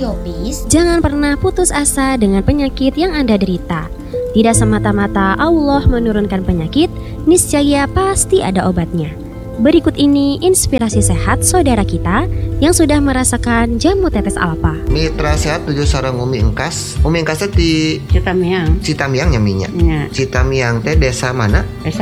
Radio Peace, jangan pernah putus asa dengan penyakit yang Anda derita. Tidak semata-mata Allah menurunkan penyakit, niscaya pasti ada obatnya. Berikut ini inspirasi sehat saudara kita yang sudah merasakan jamu tetes alfa. Mitra sehat tujuh sareng Umi Engkas. Umi Engkas di Citamiang. Citamiang nyaminya. Ya. Citamiang teh desa mana? Desa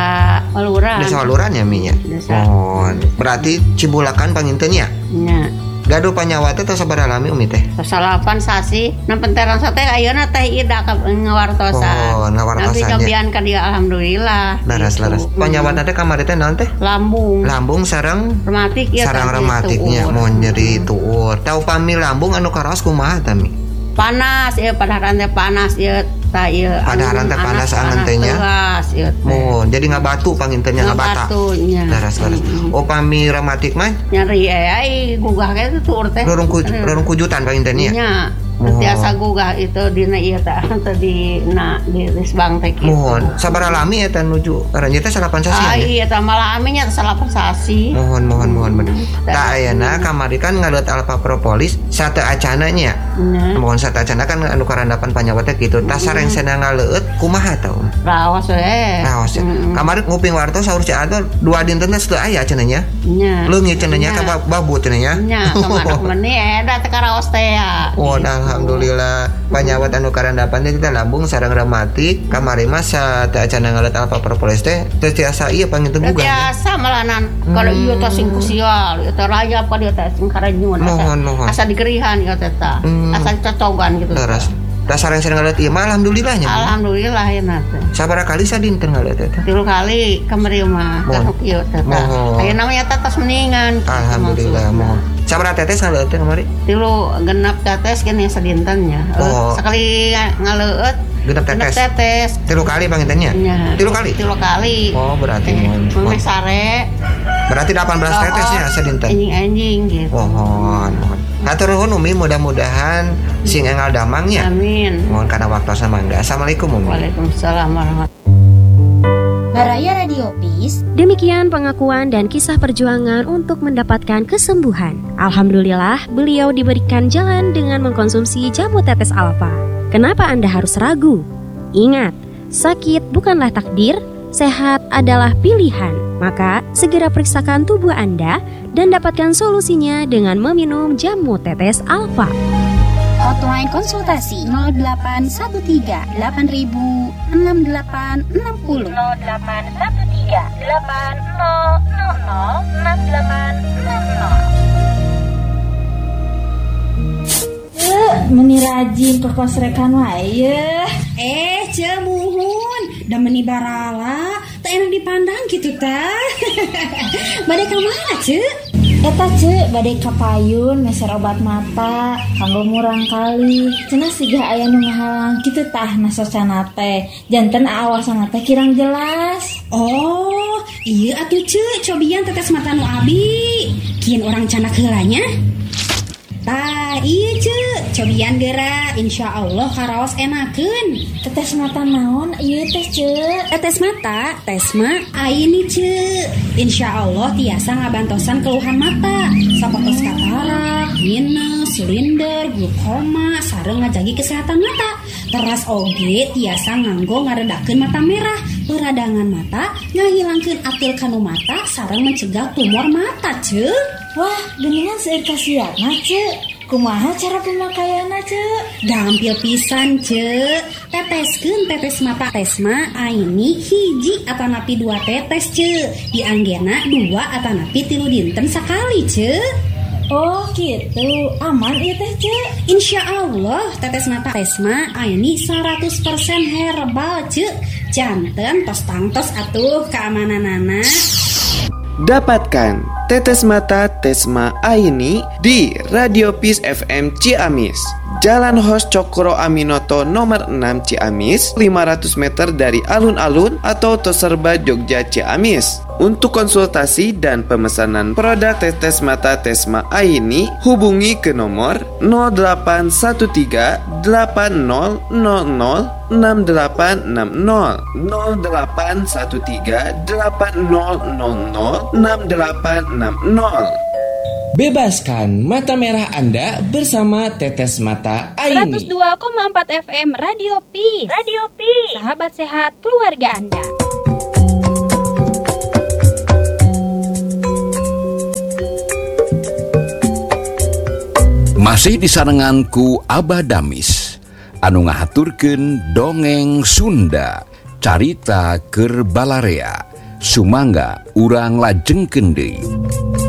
Waluran. Desa Waluran nyaminya. Oh, berarti Cibulakan pangintennya. Ya. Gaduh panyawa teh tos sabaraha lami Umi teh? Salapan sasi, nampenteran sate ayeuna teh ida ngawartosan. Oh, ngawartosannya. Tapi kabian ka dia alhamdulillah. Laras. Panyawa teh kamari teh naon teh? Lambung sareng rematik ya. Sareng rematiknya mau nyeri tuur. Tau pami lambung anu karaos kumaha tami? Panas ya, padaharan teh panas ya. Padaharan teh panas angan teh nya. Oh, jadi ngabatu pangintennya ngabata. Laras. Oh, pami rematik mah nyeri ai gugah ge tuur teh. Rorong kujutan pangintennya. Nya. Biasa gugah itu dina ieu teh di Risbang teh kitu. Mohon, sabaraha lami eta nuju aranjeun teh salapan sasi. Iya teh malami nya salapan sasi. Mohon bener. Tah ayeuna kamari kan ngalut alfa propolis sate acana nya. Mohon sate acana kan anu karandapan panyawa teh kitu. Tah sareng cenah ngaleut kumaha tah? Raos we. Raos. Kamari nguping wartos saur si Ado dua dinten teh teu aya cenah nya. Nya. Leungit cenah nya ka babu cenah nya. Nya, kamanak meuni eta teh karaos teh ya. Oh, alhamdulillah panyawat anu karandapan teh kita lambung sareng rematik kamari mah sate acana ngaleut alfa propolis teh teu tiasa ieu panginten gugah. Biasa malanan kalau ieu teh sing kusial, ieu teh rayap ka dieu teh sing karanyun. Mohon. Asa digerihan ieu teh tah. Asa cocogan gitu. Leres. Da sareng ngaleut ieu mah alhamdulillahnya. Alhamdulillah yeuna teh. Sabaraha kali sadinten ngaleut teh? 3 kali kamari mah kasuk ieu teh tah. Ayeuna mah eta tos mendingan. Alhamdulillah mohon. Sabaraha tetes ngaleut teh kamari? 3 genep tetes kene sadintennya. Sekali ngaleut genep tetes. 3 kali pangintennya? 3 kali. 3 kali. Oh, berarti mohon sare. Berarti 18 tetesnya sadinten. Anjing gitu. Mohon. Hatur nuhun Umi, mudah-mudahan sing enggal damangnya. Amin. Mohon kana waktu samangga. Assalamualaikum Umi. Waalaikumsalam warahmatullahi. Baraya Radio Peace. Demikian pengakuan dan kisah perjuangan untuk mendapatkan kesembuhan. Alhamdulillah, beliau diberikan jalan dengan mengkonsumsi jamu tetes alfa. Kenapa Anda harus ragu? Ingat, sakit bukanlah takdir, sehat adalah pilihan. Maka, segera periksakan tubuh Anda dan dapatkan solusinya dengan meminum jamu tetes alfa. Hotline konsultasi 0813 8000 6860 0813 8000 6860. Meni rajin ke kos rekan wae. Cemuhun da meni barala teu enak dipandang kitu tah. Bade ka mana, Ce? Eta Ce, bade ka payun meser obat mata kanggo murang kali. Cenah siga aya nu ngahalang kitu tah nasosana teh. Janten awasana teh kirang jelas. Oh, ieu atuh Ce, cobian tetes mata nu abi. Kieun urang canak heulanya. Tah, iya Ce, cobian geura, insyaallah karaos enakeun. Tetes mata naon ieu teh Ce? Tetes mata, tes mah ini Ce. Insyaallah tiasa ngabantosan keluhan mata, sapertos katarak, minus, silinder, glaukoma, sareng ngajagi kesehatan mata. Teras oge tiasa nganggo ngaredakeun mata merah, peradangan mata, ngahilangkeun atil kanu mata, sareng mencegah tumor mata Ce. Wah, geningan seueur kasiatna Ce. Kumaha cara pemakaianna Ce? Gampil pisan Ce. Teteskeun tetes mata Tesma aini hiji atanapi 2 tetes Ce. Dianggena 2 atanapi 3 dinten sakali Ce. Oh gitu, aman ieu teh Ce. Insyaallah tetes mata Tesma aini 100% herbal Ce. Janten tos tangtos atuh keamananana. Dapatkan tetes mata Tesma Aini di Radio Peace FM Ciamis, Jalan Hos Cokro Aminoto nomor 6 Ciamis, 500 meter dari alun-alun atau Toserba Jogja Ciamis. Untuk konsultasi dan pemesanan produk tetes mata Tesma Aini, hubungi ke nomor 0813 8000 6860 0813 8000 6860. Bebaskan mata merah Anda bersama Tetes Mata Aini. 102,4 FM Radio Peace. Radio Peace. Sahabat sehat keluarga Anda. Masih disarengan ku Abah Damis anu ngahaturkeun dongeng Sunda carita keur Balarea. Sumangga urang lajengkeun deui.